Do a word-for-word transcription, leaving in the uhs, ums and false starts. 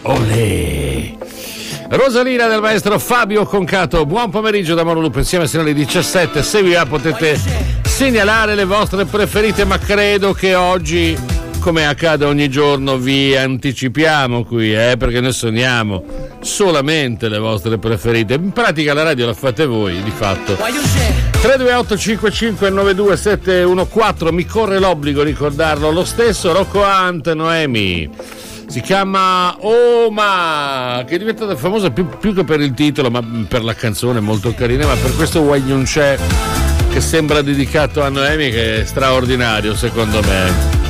Olè! Rosalina del maestro Fabio Concato. Buon pomeriggio da Mauro Lupo insieme sino alle diciassette. Se vi va potete segnalare le vostre preferite, ma credo che oggi, come accade ogni giorno, vi anticipiamo qui, eh, perché noi suoniamo solamente le vostre preferite. In pratica la radio la fate voi, di fatto. tre due otto cinque cinque nove due sette uno quattro, mi corre l'obbligo di ricordarlo lo stesso. Rocco Hunt, Noemi. Si chiama Oma, che è diventata famosa più, più che per il titolo, ma per la canzone molto carina, ma per questo Why Non C'è, che sembra dedicato a Noemi, che è straordinario secondo me.